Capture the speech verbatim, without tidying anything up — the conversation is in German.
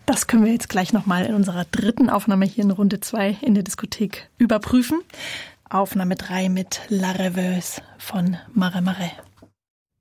Das können wir jetzt gleich nochmal in unserer dritten Aufnahme hier in Runde zwei in der Diskothek überprüfen. Aufnahme drei mit La Rêveuse von Mare Mare.